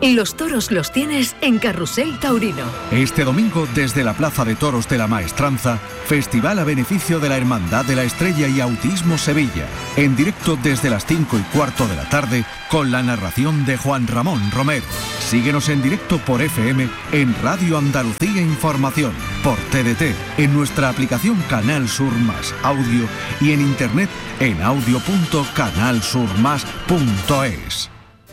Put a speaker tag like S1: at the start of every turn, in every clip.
S1: Los toros los tienes en Carrusel Taurino.
S2: Este domingo, desde la Plaza de Toros de la Maestranza, festival a beneficio de la Hermandad de la Estrella y Autismo Sevilla. En directo desde las 5:15 de la tarde, con la narración de Juan Ramón Romero. Síguenos en directo por FM en Radio Andalucía Información, por TDT, en nuestra aplicación Canal Sur Más Audio y en internet en audio.canalsurmas.es.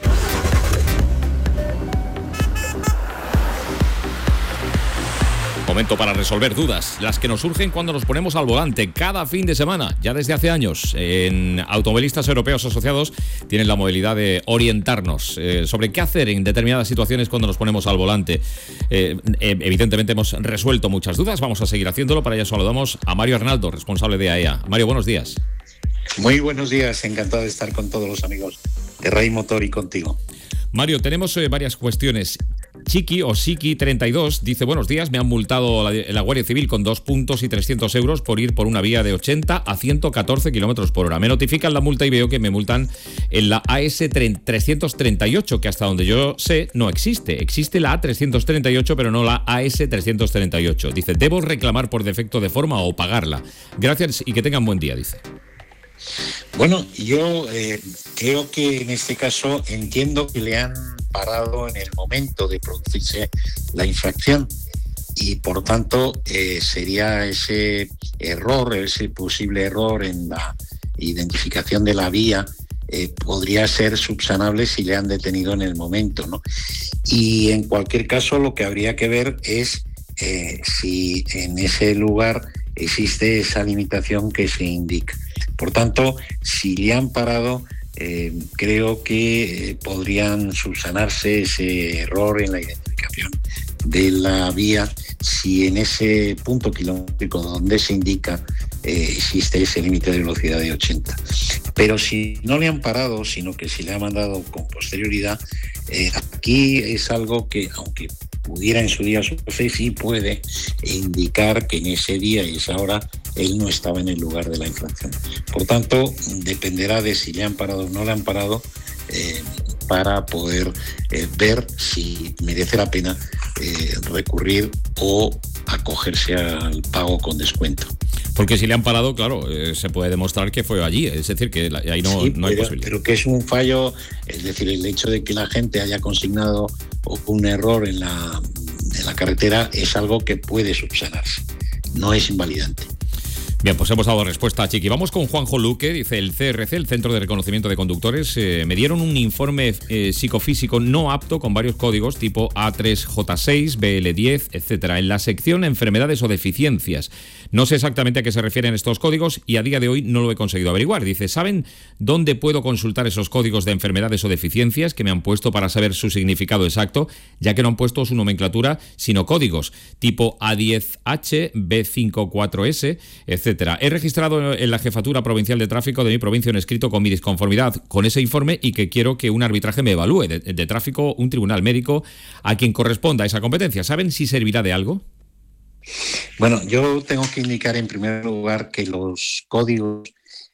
S3: Momento para resolver dudas, las que nos surgen cuando nos ponemos al volante cada fin de semana, ya desde hace años. En Automovilistas Europeos Asociados tienen la modalidad de orientarnos sobre qué hacer en determinadas situaciones cuando nos ponemos al volante. Evidentemente hemos resuelto muchas dudas, vamos a seguir haciéndolo. Para ello saludamos a Mario Arnaldo, responsable de AEA. Mario, buenos días.
S4: Muy buenos días, encantado de estar con todos los amigos de Rey Motor y contigo.
S3: Mario, tenemos varias cuestiones. Chiqui o Siki 32 dice: buenos días, me han multado la Guardia Civil con 2 puntos y 300 euros por ir por una vía de 80 a 114 kilómetros por hora. Me notifican la multa y veo que me multan en la AS 338, que hasta donde yo sé no existe. Existe la A338, pero no la AS 338. Dice: ¿debo reclamar por defecto de forma o pagarla? Gracias y que tengan buen día, dice.
S4: Bueno, yo creo que en este caso entiendo que le han parado en el momento de producirse la infracción y por tanto sería ese error, ese posible error en la identificación de la vía podría ser subsanable si le han detenido en el momento, ¿no? Y en cualquier caso lo que habría que ver es si en ese lugar existe esa limitación que se indica. Por tanto, si le han parado, creo que podrían subsanarse ese error en la identificación de la vía si en ese punto kilométrico donde se indica existe ese límite de velocidad de 80. Pero si no le han parado, sino que si le han mandado con posterioridad, aquí es algo que, aunque pudiera en su día suceder, sí puede indicar que en ese día y esa hora él no estaba en el lugar de la infracción. Por tanto, dependerá de si le han parado o no le han parado para poder ver si merece la pena recurrir o acogerse al pago con descuento.
S3: Porque si le han parado, claro, se puede demostrar que fue allí, es decir, que ahí no,
S4: sí,
S3: no hay posibilidad.
S4: Pero que es un fallo, es decir, el hecho de que la gente haya consignado un error en la carretera es algo que puede subsanarse, no es invalidante.
S3: Bien, pues hemos dado respuesta a Chiqui. Vamos con Juanjo Luque, dice: el CRC, el Centro de Reconocimiento de Conductores, me dieron un informe psicofísico no apto con varios códigos tipo A3J6, BL10, etcétera, en la sección enfermedades o deficiencias. No sé exactamente a qué se refieren estos códigos y a día de hoy no lo he conseguido averiguar. Dice: ¿saben dónde puedo consultar esos códigos de enfermedades o deficiencias que me han puesto para saber su significado exacto, ya que no han puesto su nomenclatura, sino códigos tipo A10H, B54S, etcétera? He registrado en la Jefatura Provincial de Tráfico de mi provincia un escrito con mi disconformidad con ese informe y que quiero que un arbitraje me evalúe de tráfico, un tribunal médico, a quien corresponda esa competencia. ¿Saben si servirá de algo?
S4: Bueno, yo tengo que indicar en primer lugar que los códigos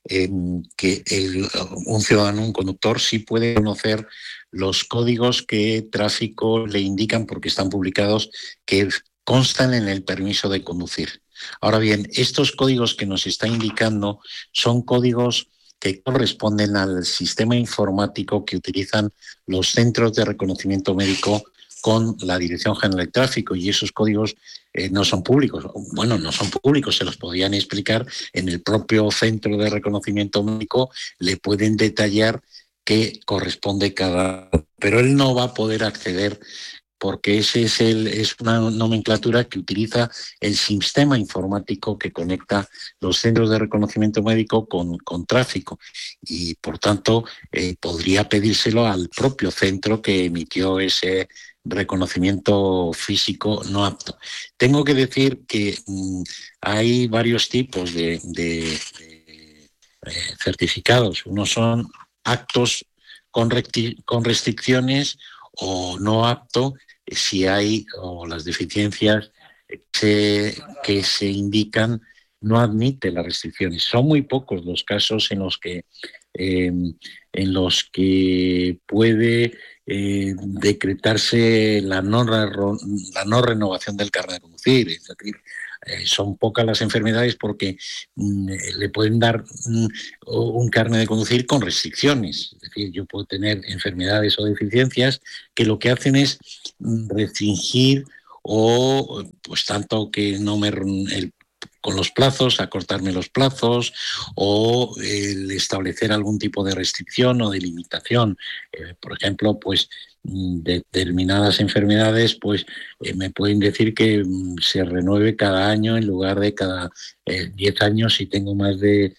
S4: que un ciudadano, un conductor, sí puede conocer los códigos que tráfico le indican porque están publicados, que constan en el permiso de conducir. Ahora bien, estos códigos que nos está indicando son códigos que corresponden al sistema informático que utilizan los centros de reconocimiento médico con la Dirección General de Tráfico, y esos códigos no son públicos. Bueno, no son públicos, se los podían explicar en el propio centro de reconocimiento médico, le pueden detallar qué corresponde cada... Pero él no va a poder acceder porque ese es una nomenclatura que utiliza el sistema informático que conecta los centros de reconocimiento médico con tráfico, y por tanto podría pedírselo al propio centro que emitió ese reconocimiento físico no apto. Tengo que decir que hay varios tipos de certificados. Unos son actos con restricciones o no apto, si hay, o las deficiencias que se indican no admite las restricciones. Son muy pocos los casos en los que en los que puede decretarse la no renovación del carnet de conducir. Es decir, son pocas las enfermedades porque le pueden dar un carnet de conducir con restricciones. Es decir, yo puedo tener enfermedades o deficiencias que lo que hacen es restringir o pues tanto que no me con los plazos, acortarme los plazos o el establecer algún tipo de restricción o de limitación. Por ejemplo, pues determinadas enfermedades pues me pueden decir que se renueve cada año en lugar de cada 10 años si tengo más de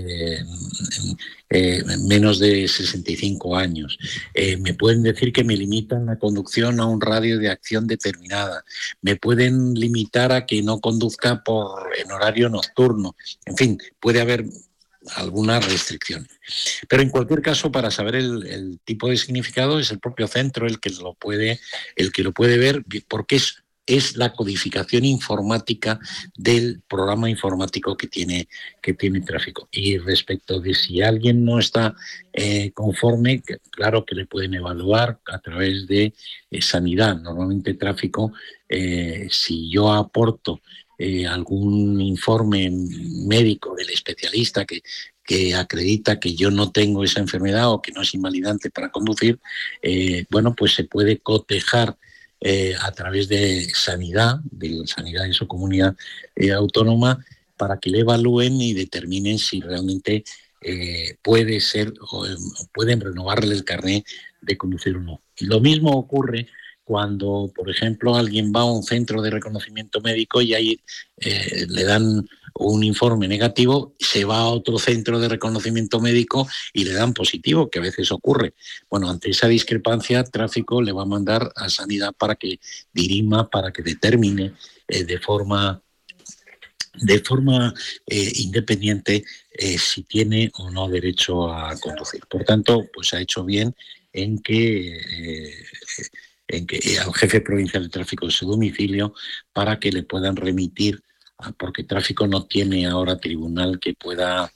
S4: menos de 65 años. Me pueden decir que me limitan la conducción a un radio de acción determinada. Me pueden limitar a que no conduzca en horario nocturno. En fin, puede haber algunas restricciones. Pero en cualquier caso, para saber el tipo de significado, es el propio centro el que lo puede ver, porque es la codificación informática del programa informático que tiene tráfico. Y respecto de si alguien no está conforme, claro que le pueden evaluar a través de sanidad. Normalmente tráfico, si yo aporto algún informe médico del especialista que acredita que yo no tengo esa enfermedad o que no es invalidante para conducir, bueno, pues se puede cotejar a través de sanidad en su comunidad autónoma para que le evalúen y determinen si realmente puede ser o pueden renovarle el carnet de conducir o no. Y lo mismo ocurre cuando, por ejemplo, alguien va a un centro de reconocimiento médico y ahí le dan un informe negativo, se va a otro centro de reconocimiento médico y le dan positivo, que a veces ocurre. Bueno, ante esa discrepancia, tráfico le va a mandar a sanidad para que dirima, para que determine de forma independiente si tiene o no derecho a conducir. Por tanto, pues ha hecho bien en que al jefe provincial de tráfico de su domicilio para que le puedan remitir, porque tráfico no tiene ahora tribunal que pueda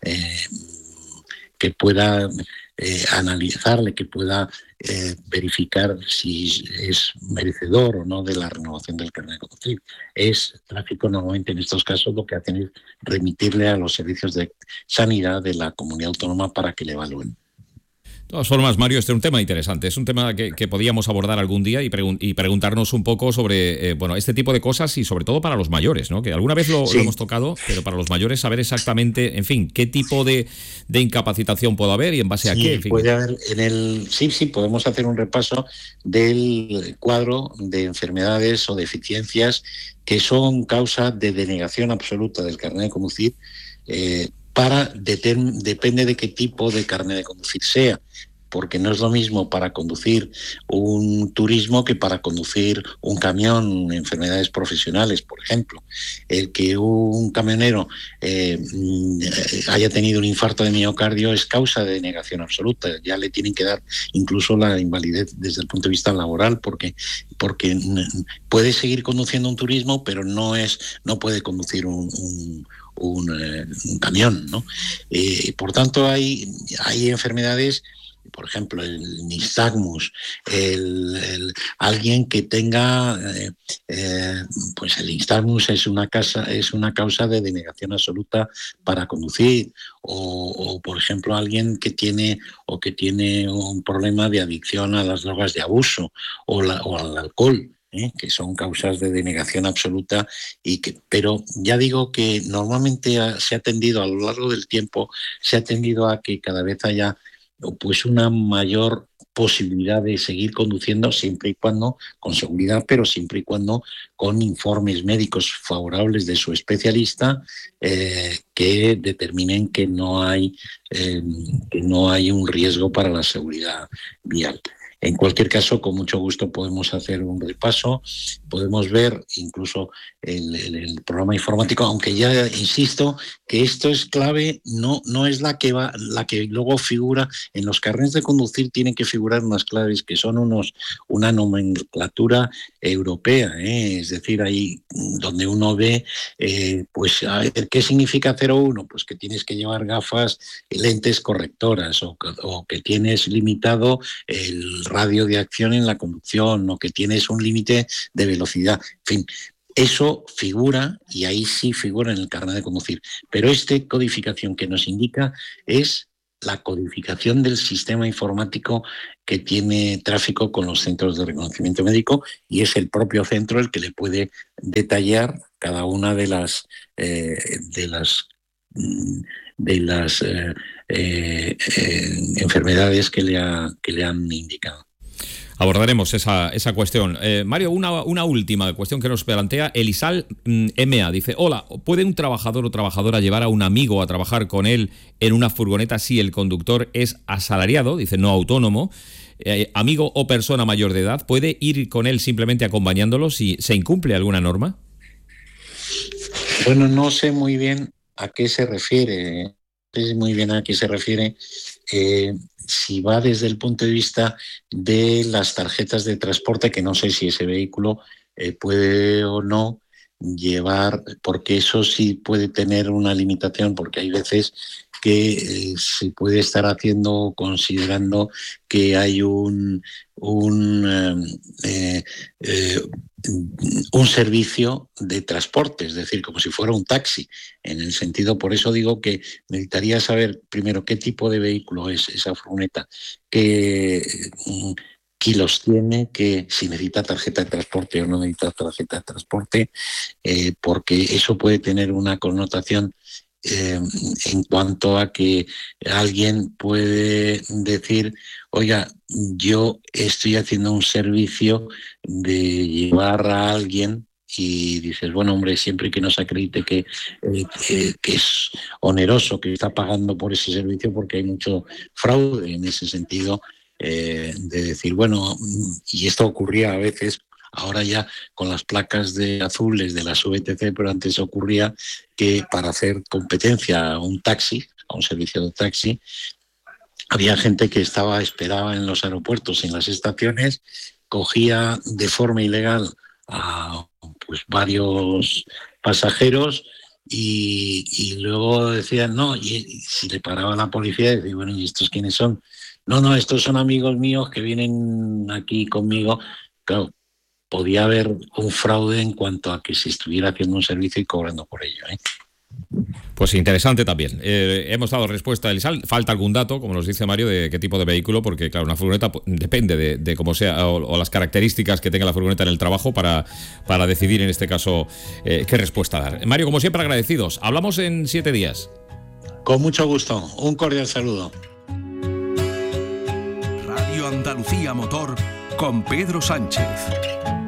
S4: analizarle, que pueda verificar si es merecedor o no de la renovación del carnet de conducir. Es tráfico normalmente en estos casos lo que hacen es remitirle a los servicios de sanidad de la comunidad autónoma para que le evalúen.
S3: De todas formas, Mario, este es un tema interesante, es un tema que podíamos abordar algún día y preguntarnos un poco sobre este tipo de cosas y sobre todo para los mayores, ¿no? Que alguna vez lo hemos tocado, pero para los mayores saber exactamente, en fin, qué tipo de incapacitación puede haber y en base a qué. En fin.
S4: Puede haber podemos hacer un repaso del cuadro de enfermedades o deficiencias que son causa de denegación absoluta del carnet de conducir. Depende de qué tipo de carnet de conducir sea, porque no es lo mismo para conducir un turismo que para conducir un camión, enfermedades profesionales, por ejemplo. El que un camionero haya tenido un infarto de miocardio es causa de denegación absoluta, ya le tienen que dar incluso la invalidez desde el punto de vista laboral, porque puede seguir conduciendo un turismo, pero no puede conducir un camión, ¿no? Por tanto, hay enfermedades, por ejemplo, el nistagmus, alguien que tenga, pues el nistagmus es una causa de denegación absoluta para conducir, o por ejemplo, alguien que tiene un problema de adicción a las drogas de abuso o al alcohol. Que son causas de denegación absoluta pero ya digo que normalmente se ha tendido a lo largo del tiempo, se ha tendido a que cada vez haya pues una mayor posibilidad de seguir conduciendo siempre y cuando con seguridad, pero siempre y cuando con informes médicos favorables de su especialista que determinen que no hay un riesgo para la seguridad vial. En cualquier caso, con mucho gusto podemos hacer un repaso, podemos ver incluso el programa informático, aunque ya insisto que esto es clave, no es la que luego figura en los carnets de conducir. Tienen que figurar unas claves que son una nomenclatura europea, es decir, ahí donde uno ve, pues a ver, ¿qué significa 01? Pues que tienes que llevar gafas, lentes correctoras, o que tienes limitado el radio de acción en la conducción, o que tienes un límite de velocidad, en fin. Eso figura, y ahí sí figura en el carnet de conducir. Pero esta codificación que nos indica es la codificación del sistema informático que tiene tráfico con los centros de reconocimiento médico, y es el propio centro el que le puede detallar cada una de las enfermedades que le han indicado.
S3: Abordaremos esa cuestión. Mario, una última cuestión que nos plantea Elisal MA. Dice, hola, ¿puede un trabajador o trabajadora llevar a un amigo a trabajar con él en una furgoneta si el conductor es asalariado? Dice, no autónomo. Amigo o persona mayor de edad, ¿puede ir con él simplemente acompañándolo si se incumple alguna norma?
S4: Bueno, no sé muy bien a qué se refiere. Si va desde el punto de vista de las tarjetas de transporte, que no sé si ese vehículo puede o no llevar, porque eso sí puede tener una limitación, porque hay veces que se puede estar haciendo, considerando que hay un servicio de transporte, es decir, como si fuera un taxi, en el sentido, por eso digo que necesitaría saber primero qué tipo de vehículo es esa furgoneta, qué kilos tiene, que si necesita tarjeta de transporte o no necesita tarjeta de transporte, porque eso puede tener una connotación en cuanto a que alguien puede decir, oiga, yo estoy haciendo un servicio de llevar a alguien, y dices, bueno, hombre, siempre que nos acredite que es oneroso, que está pagando por ese servicio, porque hay mucho fraude en ese sentido, de decir, bueno, y esto ocurría a veces. Ahora ya con las placas de azules de las VTC, pero antes ocurría que para hacer competencia a un taxi, a un servicio de taxi, había gente que esperaba en los aeropuertos, en las estaciones, cogía de forma ilegal a pues varios pasajeros y luego decían, no, y si le paraba la policía, decía, bueno, ¿y estos quiénes son? No, estos son amigos míos que vienen aquí conmigo. Claro, podía haber un fraude en cuanto a que se estuviera haciendo un servicio y cobrando por ello,
S3: Pues interesante también. Hemos dado respuesta a Elisal. Falta algún dato, como nos dice Mario, de qué tipo de vehículo, porque claro, una furgoneta depende de cómo sea o las características que tenga la furgoneta en el trabajo para decidir en este caso qué respuesta dar. Mario, como siempre, agradecidos. Hablamos en 7 días.
S4: Con mucho gusto. Un cordial saludo.
S2: Radio Andalucía Motor con Pedro Sánchez.